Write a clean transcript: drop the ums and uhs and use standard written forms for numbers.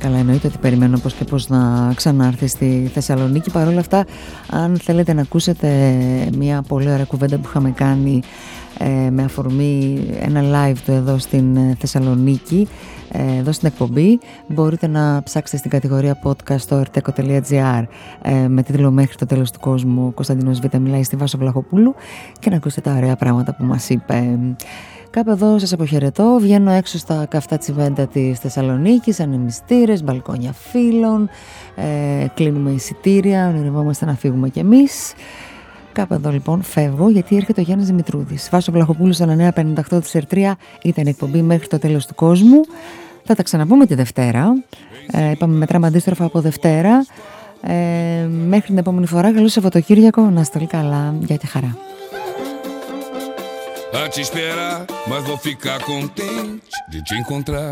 Καλά, εννοείται ότι περιμένω πώς και πώς να ξανάρθει στη Θεσσαλονίκη. Παρ' όλα αυτά, αν θέλετε να ακούσετε μια πολύ ωραία κουβέντα που είχαμε κάνει με αφορμή ένα live του εδώ στην Θεσσαλονίκη, εδώ στην εκπομπή, μπορείτε να ψάξετε στην κατηγορία podcast στο rteko.gr με τίτλο «Μέχρι το τέλος του κόσμου». Ο Κωνσταντίνος Β μιλάει στη Βάσο Βλαχοπούλου και να ακούσετε τα ωραία πράγματα που μας είπε. Κάπου εδώ σας αποχαιρετώ, βγαίνω έξω στα καυτά τσιμέντα της Θεσσαλονίκης, ανεμιστήρες, μπαλκόνια φίλων, κλείνουμε εισιτήρια, ονειρευόμαστε να φύγουμε κι εμείς. Κάπου εδώ λοιπόν φεύγω, γιατί έρχεται ο Γιάννης Δημητρούδης. Βάσο Βλαχοπούλου, 9958 της ΕΡΤΡΙΑ, ήταν εκπομπή «Μέχρι το τέλος του κόσμου». Θα τα ξαναπούμε τη Δευτέρα. Είπαμε μετράμε αντίστροφα από Δευτέρα. Μέχρι την επόμενη φορά, καλό Σαββατοκύριακο, να είστε όλοι καλά. Γεια και χαρά. A te esperar, mas vou ficar contente de te encontrar.